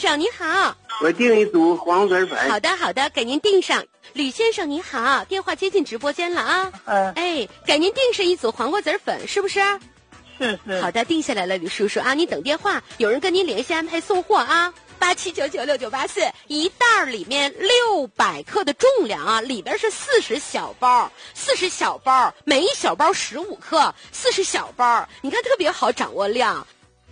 生你好， 我订一组黄瓜子粉。 好的好的，给您订上。吕先生你好，电话接进直播间了啊。哎，给您订上一组黄瓜子粉，是不是？ 是。 好的，定下来了，吕叔叔啊，你等电话，有人跟您联系安排送货啊。87996984，一袋里面600克的重量啊，里边是40小包，40小包，每一小包15克，40小包，你看特别好掌握量。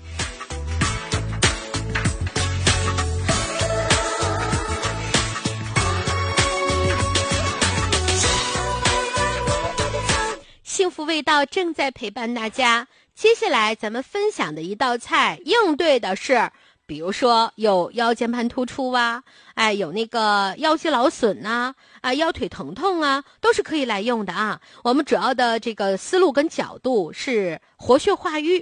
幸福味道正在陪伴大家。接下来咱们分享的一道菜，应对的是比如说有腰间盘突出啊，有那个腰肌劳损呐，腰腿疼痛啊，都是可以来用的啊。我们主要的这个思路跟角度是活血化瘀。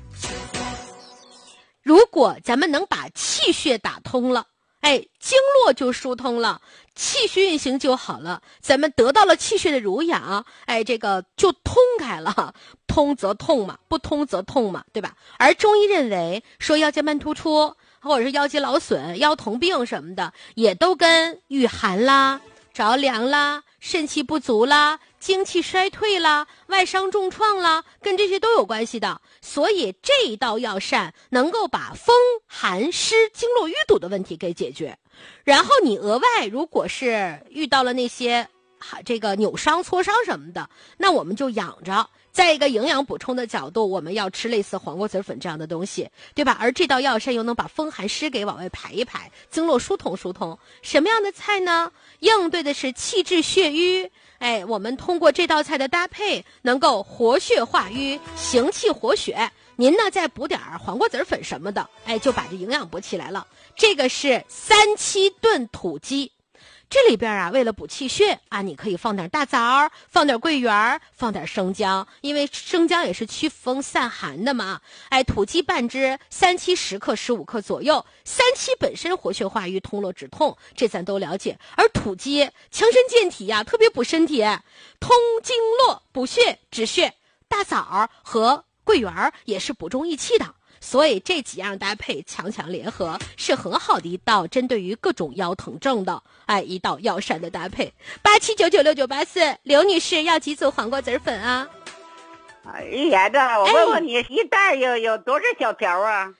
如果咱们能把气血打通了，经络就疏通了，气血运行就好了，咱们得到了气血的濡养，这个就通开了，通则痛嘛，不通则痛嘛，对吧？而中医认为说腰间盘突出或者是腰肌劳损、腰疼病什么的，也都跟御寒啦、着凉啦、肾气不足啦、精气衰退啦、外伤重创啦，跟这些都有关系的。所以这一道药膳能够把风寒湿经络淤堵的问题给解决。然后你额外如果是遇到了那些这个扭伤挫伤什么的，那我们就养着。在一个营养补充的角度，我们要吃类似黄瓜子粉这样的东西，对吧？而这道药膳又能把风寒湿给往外排一排，经络疏通疏通。什么样的菜呢？应对的是气滞血瘀。我们通过这道菜的搭配，能够活血化瘀，行气活血。您呢再补点黄瓜子粉什么的，就把这营养补起来了。这个是3七炖土鸡。这里边啊，为了补气血啊，你可以放点大枣，放点桂圆，放点生姜，因为生姜也是驱风散寒的嘛。土鸡半只，3七10克15克左右。3七本身活血化瘀、通络止痛，这咱都了解。而土鸡强身健体呀，特别补身体，通经络、补血、止血。大枣和桂圆也是补中益气的。所以这几样搭配强强联合，是很好的一道针对于各种腰疼症的一道药膳的搭配。87996984，刘女士要几组黄瓜子粉啊？ 哎呀，我问问你，一袋有多少小条啊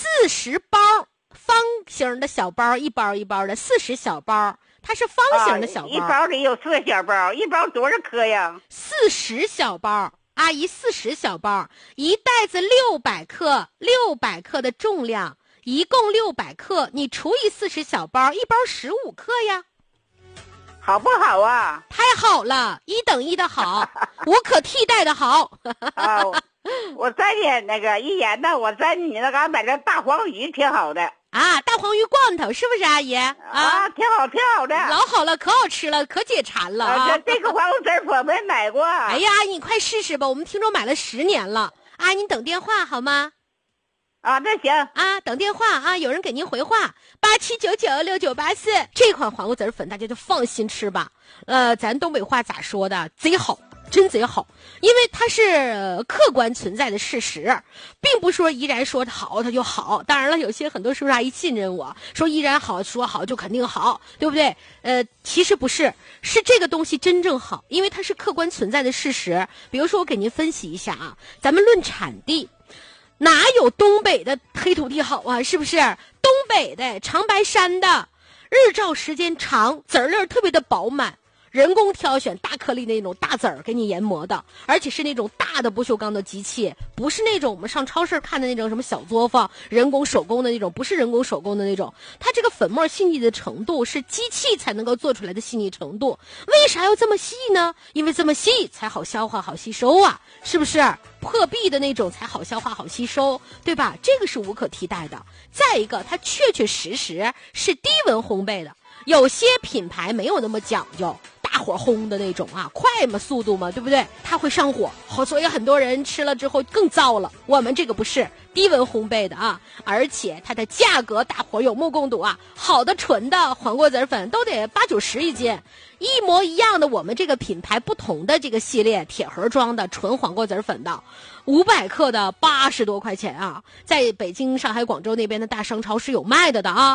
？40包，方形的小包，一包一包的40小包，它是方形的小包。 一包里有4小包，一包多少克呀 ？40小包。阿姨40小包，一袋子600克，600克的重量，一共600克，你除以40小包，一包15克呀。 好不好啊？ 太好了，1等1的好，无可替代的好。 我再点那个一言呢，我在你那嘎买的大黄鱼挺好的啊，大黄鱼罐头是不是阿姨？ 挺好的， 老好了，可好吃了，可解馋了啊！ 这个黄瓜子我没买过。 哎呀，你快试试吧，我们听众买了10年了。阿姨，你等电话好吗？ 那行啊，等电话啊，有人给您回话。87996984，这款黄瓜子粉大家就放心吃吧。咱东北话咋说的？贼好。真贼好，因为它是客观存在的事实，并不说依然说它好它就好。当然了，有些很多叔叔阿姨信任我说依然好，说好就肯定好，对不对？其实不是，是这个东西真正好，因为它是客观存在的事实。比如说我给您分析一下啊，咱们论产地，哪有东北的黑土地好啊？是不是？东北的长白山的，日照时间长，籽儿粒特别的饱满。人工挑选大颗粒那种大籽儿给你研磨的，而且是那种大的不锈钢的机器，不是那种我们上超市看的那种什么小作坊人工手工的那种，不是人工手工的那种。它这个粉末细腻的程度是机器才能够做出来的细腻程度。为啥要这么细呢？因为这么细才好消化好吸收啊，是不是？破壁的那种才好消化好吸收，对吧？这个是无可替代的。再一个，它确确实实是低温烘焙的，有些品牌没有那么讲究，大火烘的那种啊，快嘛，速度嘛，对不对？它会上火，所以很多人吃了之后更糟了。我们这个不是低温烘焙的啊，而且它的价格大伙有目共睹啊，好的纯的黄瓜子粉都得80-90一斤，一模一样的我们这个品牌不同的这个系列铁盒装的纯黄瓜子粉的500克的80多块钱啊，在北京、上海、广州那边的大商超是有卖的啊。